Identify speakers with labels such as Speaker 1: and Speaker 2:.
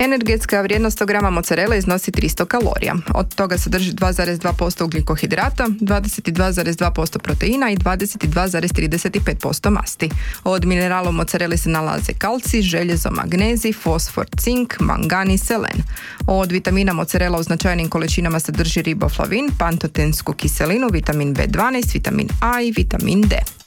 Speaker 1: Energetska vrijednost 100 grama mozzarelle iznosi 300 kalorija. Od toga sadrži 2,2% ugljikohidrata, 22,2% proteina i 22,35% masti. Od minerala u mozzarelli se nalaze kalcij, željezo, magnezij, fosfor, cink, mangan i selen. Od vitamina mozzarella u značajnim količinama sadrži riboflavin, pantotensku kiselinu, vitamin B12, vitamin A i vitamin D.